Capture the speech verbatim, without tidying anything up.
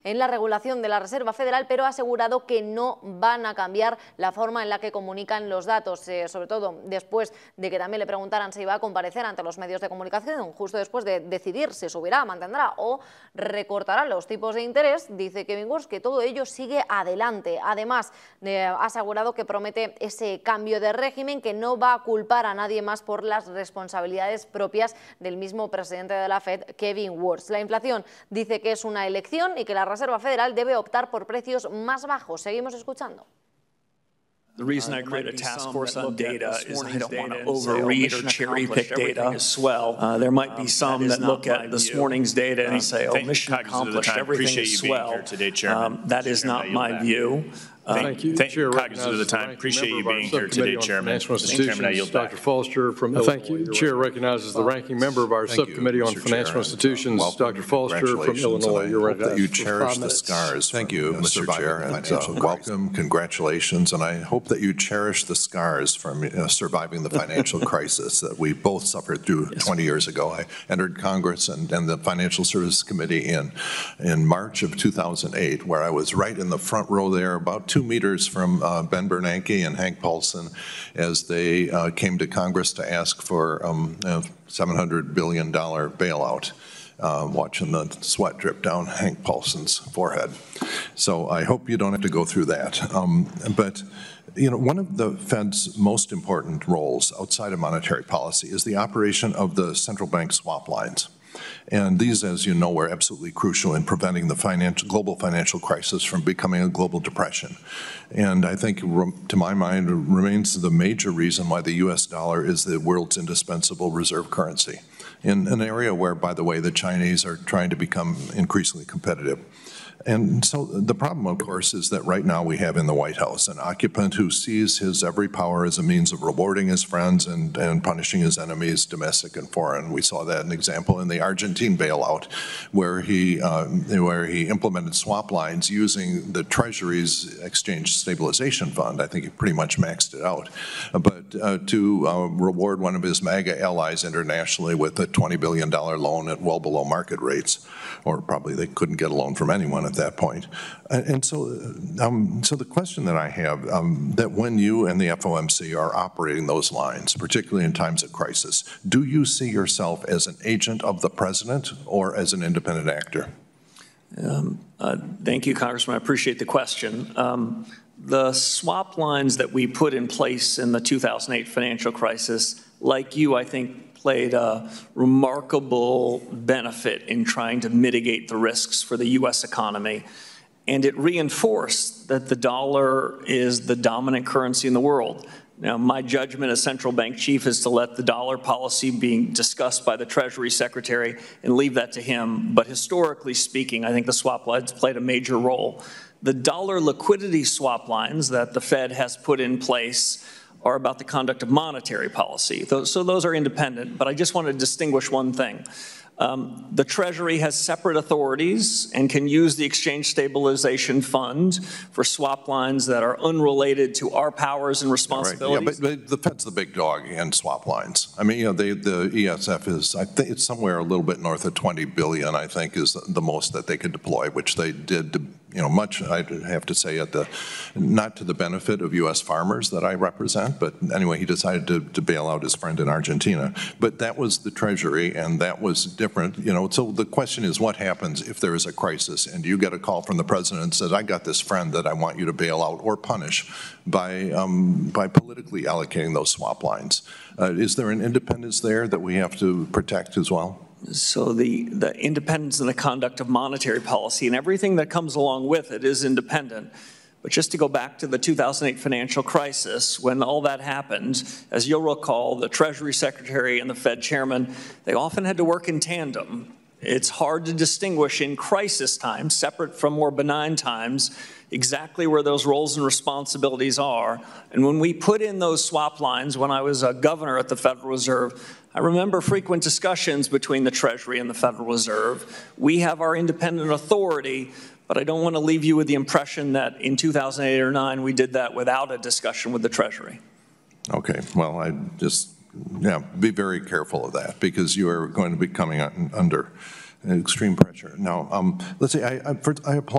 en la regulación de la Reserva Federal, pero ha asegurado que no van a cambiar la forma en la que comunican los datos, eh, sobre todo después de que también le preguntaran si iba a comparecer ante los medios de comunicación, justo después de decidir si subirá, mantendrá o recortará los tipos de interés. Dice Kevin Warsh que todo ello sigue adelante. Además, eh, ha asegurado que promete ese cambio de régimen, que no va a culpar a nadie más por las responsabilidades propias del mismo presidente de la Fed, Kevin Warsh. La inflación dice que es una elección y que la Reserva Federal debe optar por precios más bajos. Seguimos escuchando. The reason I create a task force on data is I don't want to overread or cherry pick data. Swell. Uh, there might be some that look at this morning's data and say, "Oh, mission accomplished. Everything is swell." Um, that is not my view. Uh, Thank you. Thank Chair you. Cognizant of the time. Appreciate you being here today, Chairman. Mister Chairman, I yield back. Doctor Foster from Illinois. Thank you. Chair recognizes the ranking member of our Thank subcommittee you, on Mister financial Chair, institutions, and, uh, Doctor Foster from Illinois. You're recognized. that you cherish the scars. Thank you, Mister Mister Chair, and uh, welcome, congratulations, and I hope that you cherish the scars from uh, surviving the financial crisis that we both suffered through yes. twenty years ago. I entered Congress and, and the Financial Services Committee in in March of two thousand eight, where I was right in the front row there, about two meters from uh, Ben Bernanke and Hank Paulson, as they uh, came to Congress to ask for um, a seven hundred billion dollar bailout. Uh, watching the sweat drip down Hank Paulson's forehead. So I hope you don't have to go through that. Um, but you know, one of the Fed's most important roles outside of monetary policy is the operation of the central bank swap lines. And these, as you know, were absolutely crucial in preventing the financial, global financial crisis from becoming a global depression. And I think, to my mind, remains the major reason why the U S dollar is the world's indispensable reserve currency, in an area where, by the way, the Chinese are trying to become increasingly competitive. And so the problem, of course, is that right now we have in the White House an occupant who sees his every power as a means of rewarding his friends and, and punishing his enemies, domestic and foreign. We saw that an example in the Argentine bailout, where he uh, where he implemented swap lines using the Treasury's Exchange Stabilization Fund. I think he pretty much maxed it out, but uh, to uh, reward one of his MAGA allies internationally with a twenty billion dollar loan at well below market rates, or probably they couldn't get a loan from anyone at that point. And, and so, um, so the question that I have, um, that when you and the F O M C are operating those lines, particularly in times of crisis, do you see yourself as an agent of the president or as an independent actor? Um, uh, thank you, Congressman. I appreciate the question. Um, the swap lines that we put in place in the two thousand eight financial crisis, like you, I think, played a remarkable benefit in trying to mitigate the risks for the U S economy. And it reinforced that the dollar is the dominant currency in the world. Now, my judgment as central bank chief is to let the dollar policy being discussed by the Treasury Secretary and leave that to him. But historically speaking, I think the swap lines played a major role. The dollar liquidity swap lines that the Fed has put in place are about the conduct of monetary policy. So those are independent, but I just want to distinguish one thing. Um, the Treasury has separate authorities and can use the Exchange Stabilization Fund for swap lines that are unrelated to our powers and responsibilities. Right. Yeah, but, but the Fed's the big dog in swap lines. I mean, you know, they, the E S F is, I think it's somewhere a little bit north of twenty billion, I think, is the most that they could deploy, which they did, you know, much, I have to say, at the, not to the benefit of U S farmers that I represent, but anyway, he decided to, to bail out his friend in Argentina. But that was the Treasury, and that was different, you know. So the question is, what happens if there is a crisis and you get a call from the president and says, I got this friend that I want you to bail out or punish by, um, by politically allocating those swap lines? Uh, is there an independence there that we have to protect as well? So the, the independence in the conduct of monetary policy and everything that comes along with it is independent. But just to go back to the two thousand eight financial crisis, when all that happened, as you'll recall, the Treasury Secretary and the Fed Chairman, they often had to work in tandem. It's hard to distinguish in crisis times, separate from more benign times, exactly where those roles and responsibilities are. And when we put in those swap lines, when I was a governor at the Federal Reserve, I remember frequent discussions between the Treasury and the Federal Reserve. We have our independent authority, but I don't want to leave you with the impression that in two thousand eight or nine we did that without a discussion with the Treasury. Okay, well, I just, yeah, be very careful of that, because you are going to be coming under extreme pressure. Now, um, let's say I, I, I applaud